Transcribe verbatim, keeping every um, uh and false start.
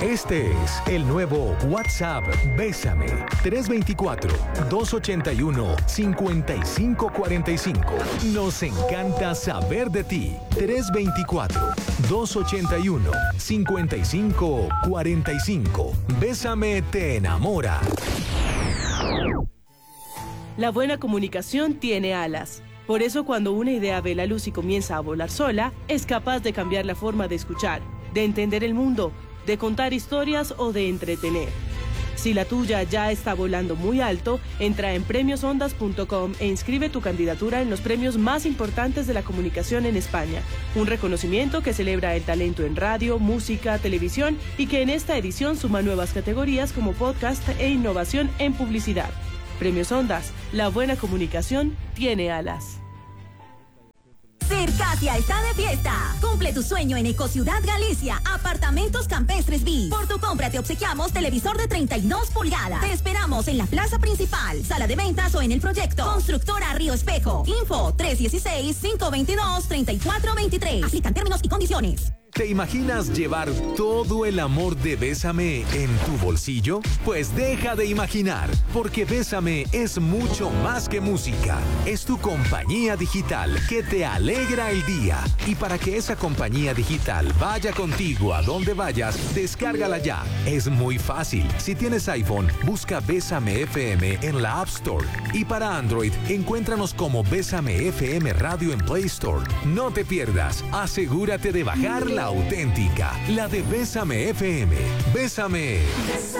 Este es el nuevo WhatsApp Bésame. tres dos cuatro, dos ocho uno, cinco cinco cuatro cinco. Nos encanta saber de ti. tres dos cuatro, dos ocho uno, cinco cinco cuatro cinco. Bésame te enamora. La buena comunicación tiene alas. Por eso, cuando una idea ve la luz y comienza a volar sola, es capaz de cambiar la forma de escuchar, de entender el mundo, de contar historias o de entretener. Si la tuya ya está volando muy alto, entra en premios ondas punto com e inscribe tu candidatura en los premios más importantes de la comunicación en España. Un reconocimiento que celebra el talento en radio, música, televisión y que en esta edición suma nuevas categorías como podcast e innovación en publicidad. Premios Ondas, la buena comunicación tiene alas. Circasia está de fiesta. Cumple tu sueño en Ecociudad Galicia. Apartamentos Campestres Bis. Por tu compra te obsequiamos televisor de treinta y dos pulgadas. Te esperamos en la plaza principal, sala de ventas o en el proyecto. Constructora Río Espejo. Info tres uno seis, cinco dos dos, tres cuatro dos tres. Aplican términos y condiciones. ¿Te imaginas llevar todo el amor de Bésame en tu bolsillo? Pues deja de imaginar, porque Bésame es mucho más que música. Es tu compañía digital que te alegra el día. Y para que esa compañía digital vaya contigo a donde vayas, descárgala ya. Es muy fácil. Si tienes iPhone, busca Bésame F M en la App Store. Y para Android, encuéntranos como Bésame F M Radio en Play Store. No te pierdas. Asegúrate de bajar la auténtica, la de Bésame F M. Bésame. Bésame.